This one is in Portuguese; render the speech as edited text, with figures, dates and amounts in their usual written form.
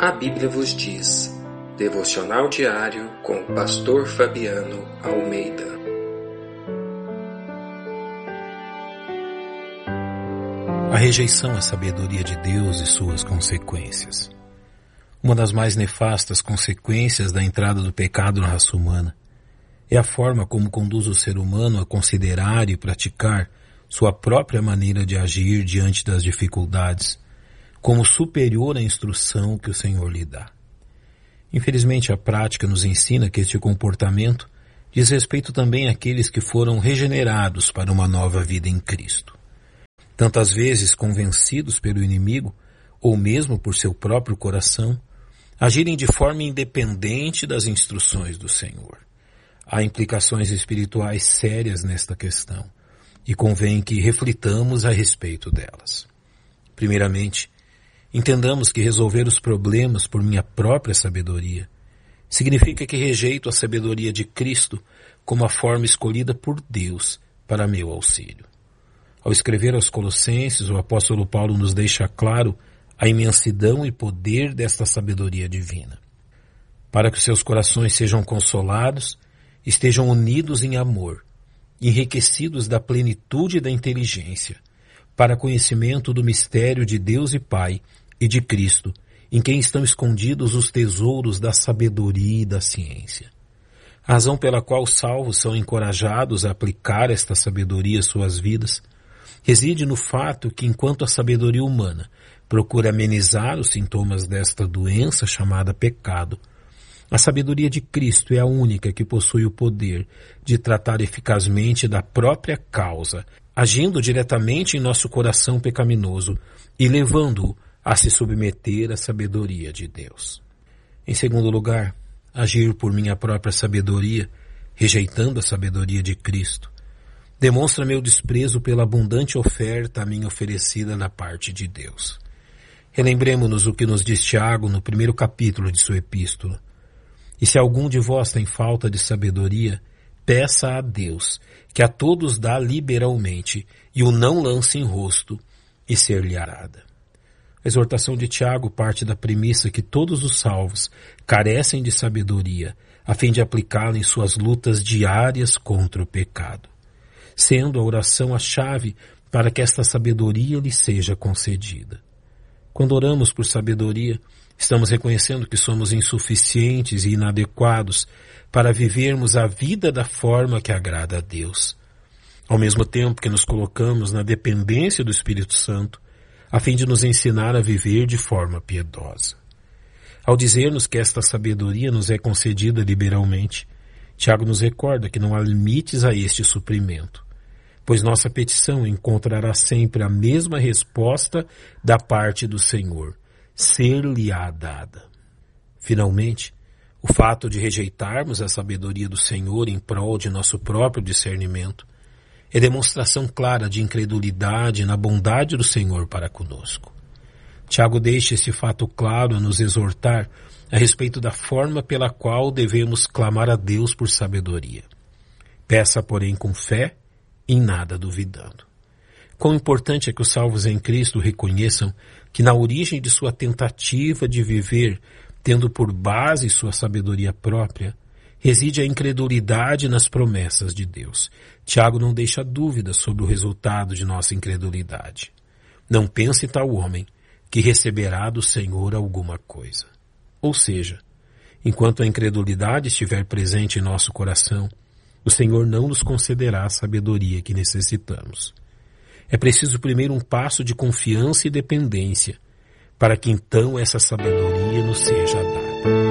A Bíblia vos diz. Devocional diário com o pastor Fabiano Almeida. A rejeição à sabedoria de Deus e suas consequências. Uma das mais nefastas consequências da entrada do pecado na raça humana é a forma como conduz o ser humano a considerar e praticar sua própria maneira de agir diante das dificuldades, como superior à instrução que o Senhor lhe dá. Infelizmente, a prática nos ensina que este comportamento diz respeito também àqueles que foram regenerados para uma nova vida em Cristo. Tantas vezes convencidos pelo inimigo, ou mesmo por seu próprio coração, agirem de forma independente das instruções do Senhor. Há implicações espirituais sérias nesta questão, e convém que reflitamos a respeito delas. Primeiramente, entendamos que resolver os problemas por minha própria sabedoria significa que rejeito a sabedoria de Cristo como a forma escolhida por Deus para meu auxílio. Ao escrever aos Colossenses, o apóstolo Paulo nos deixa claro a imensidão e poder desta sabedoria divina. Para que os seus corações sejam consolados, estejam unidos em amor, enriquecidos da plenitude da inteligência, para conhecimento do mistério de Deus e Pai e de Cristo, em quem estão escondidos os tesouros da sabedoria e da ciência. A razão pela qual os salvos são encorajados a aplicar esta sabedoria às suas vidas reside no fato que, enquanto a sabedoria humana procura amenizar os sintomas desta doença chamada pecado, a sabedoria de Cristo é a única que possui o poder de tratar eficazmente da própria causa, agindo diretamente em nosso coração pecaminoso e levando-o a se submeter à sabedoria de Deus. Em segundo lugar, agir por minha própria sabedoria, rejeitando a sabedoria de Cristo, demonstra meu desprezo pela abundante oferta a mim oferecida da parte de Deus. Relembremos-nos o que nos diz Tiago no primeiro capítulo de sua epístola. E se algum de vós tem falta de sabedoria, peça a Deus, que a todos dá liberalmente, e o não lance em rosto, e ser-lhe-á. A exortação de Tiago parte da premissa que todos os salvos carecem de sabedoria, a fim de aplicá-la em suas lutas diárias contra o pecado, sendo a oração a chave para que esta sabedoria lhe seja concedida. Quando oramos por sabedoria, estamos reconhecendo que somos insuficientes e inadequados para vivermos a vida da forma que agrada a Deus, ao mesmo tempo que nos colocamos na dependência do Espírito Santo, a fim de nos ensinar a viver de forma piedosa. Ao dizer-nos que esta sabedoria nos é concedida liberalmente, Tiago nos recorda que não há limites a este suprimento, pois nossa petição encontrará sempre a mesma resposta da parte do Senhor: ser-lhe-á dada. Finalmente, o fato de rejeitarmos a sabedoria do Senhor em prol de nosso próprio discernimento é demonstração clara de incredulidade na bondade do Senhor para conosco. Tiago deixa esse fato claro a nos exortar a respeito da forma pela qual devemos clamar a Deus por sabedoria. Peça, porém, com fé, em nada duvidando. Quão importante é que os salvos em Cristo reconheçam que na origem de sua tentativa de viver, tendo por base sua sabedoria própria, reside a incredulidade nas promessas de Deus. Tiago não deixa dúvida sobre o resultado de nossa incredulidade. Não pense tal homem que receberá do Senhor alguma coisa. Ou seja, enquanto a incredulidade estiver presente em nosso coração, o Senhor não nos concederá a sabedoria que necessitamos. É preciso primeiro um passo de confiança e dependência, para que então essa sabedoria nos seja dada.